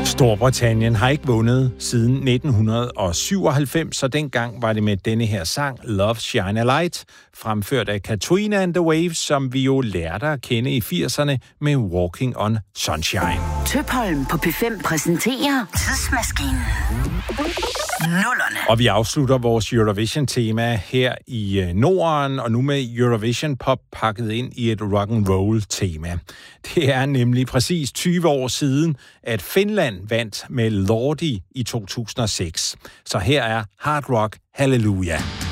Storbritannien har ikke vundet siden 1997, så dengang var det med denne her sang, Love Shine a Light, fremført af Katrina and the Waves, som vi jo lærte at kende i 80'erne med Walking on Sunshine. Tøpholm på P5 præsenterer Tidsmaskinen. Nullerne. Og vi afslutter vores Eurovision-tema her i Norden, og nu med Eurovision Pop pakket ind i et rock'n'roll-tema. Det er nemlig præcis 20 år siden, at Finland vandt med Lordi i 2006. Så her er Hard Rock Hallelujah.